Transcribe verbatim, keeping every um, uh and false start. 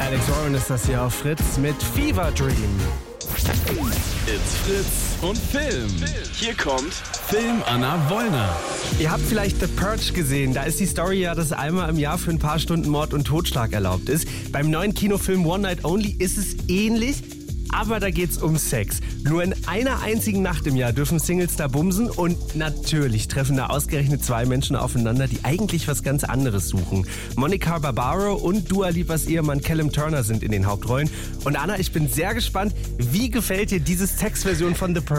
Alex Warren ist das hier auf Fritz mit Fever Dream. It's Fritz und Film. Hier kommt Film Anna Wollner. Ihr habt vielleicht The Purge gesehen. Da ist die Story ja, dass einmal im Jahr für ein paar Stunden Mord und Totschlag erlaubt ist. Beim neuen Kinofilm One Night Only ist es ähnlich, aber da geht's um Sex. Nur in einer einzigen Nacht im Jahr dürfen Singles da bumsen und natürlich treffen da ausgerechnet zwei Menschen aufeinander, die eigentlich was ganz anderes suchen. Monica Barbaro und Dua Lipas Ehemann Callum Turner sind in den Hauptrollen. Und Anna, ich bin sehr gespannt, wie gefällt dir diese Textversion von The Purge?